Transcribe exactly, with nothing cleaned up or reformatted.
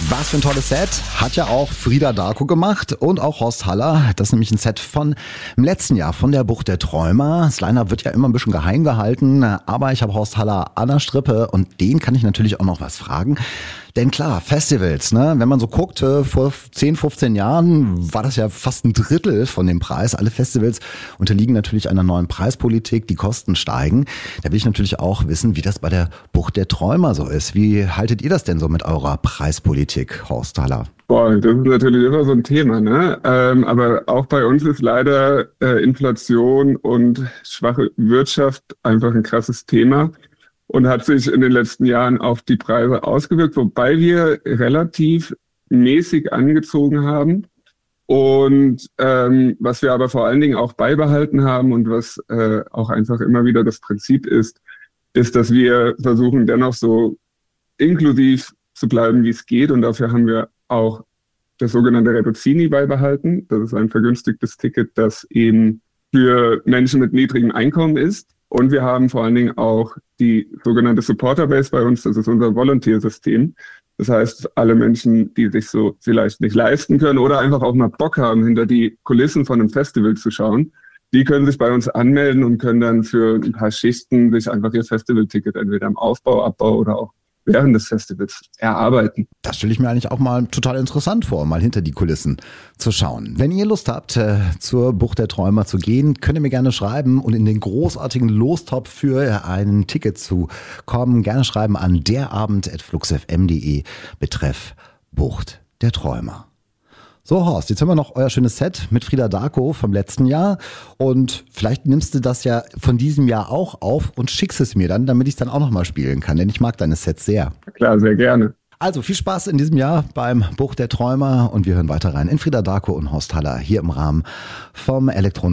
Was für ein tolles Set. Hat ja auch Frida Darko gemacht und auch Horst Haller. Das ist nämlich ein Set von im letzten Jahr, von der Bucht der Träumer. Das Line-Up wird ja immer ein bisschen geheim gehalten, aber ich habe Horst Haller an der Strippe und den kann ich natürlich auch noch was fragen. Denn klar, Festivals, ne, wenn man so guckt, vor zehn, fünfzehn Jahren war das ja fast ein Drittel von dem Preis. Alle Festivals unterliegen natürlich einer neuen Preispolitik, die Kosten steigen. Da will ich natürlich auch wissen, wie das bei der Bucht der Träumer so ist. Wie haltet ihr das denn so mit eurer Preispolitik, Horst Haller? Boah, das ist natürlich immer so ein Thema, ne? Ähm, aber auch bei uns ist leider äh, Inflation und schwache Wirtschaft einfach ein krasses Thema und hat sich in den letzten Jahren auf die Preise ausgewirkt, wobei wir relativ mäßig angezogen haben. Und ähm, was wir aber vor allen Dingen auch beibehalten haben und was äh, auch einfach immer wieder das Prinzip ist, ist, dass wir versuchen dennoch so inklusiv zu bleiben, wie es geht. Und dafür haben wir auch das sogenannte Reduzzini beibehalten. Das ist ein vergünstigtes Ticket, das eben für Menschen mit niedrigem Einkommen ist. Und wir haben vor allen Dingen auch die sogenannte Supporter Base bei uns. Das ist unser Volunteersystem. Das heißt, alle Menschen, die sich so vielleicht nicht leisten können oder einfach auch mal Bock haben, hinter die Kulissen von einem Festival zu schauen, die können sich bei uns anmelden und können dann für ein paar Schichten sich einfach ihr Festivalticket entweder im Aufbau, Abbau oder auch während des Festivals erarbeiten. Das stelle ich mir eigentlich auch mal total interessant vor, mal hinter die Kulissen zu schauen. Wenn ihr Lust habt, äh, zur Bucht der Träumer zu gehen, könnt ihr mir gerne schreiben und in den großartigen Lostopf für ein Ticket zu kommen, gerne schreiben an derabend at fluxfm punkt de betreff Bucht der Träumer. So, Horst, jetzt haben wir noch euer schönes Set mit Frida Darko vom letzten Jahr und vielleicht nimmst du das ja von diesem Jahr auch auf und schickst es mir dann, damit ich es dann auch nochmal spielen kann, denn ich mag deine Sets sehr. Klar, sehr gerne. Also viel Spaß in diesem Jahr beim Bucht der Träumer und wir hören weiter rein in Frida Darko und Horst Haller hier im Rahmen vom elektronischen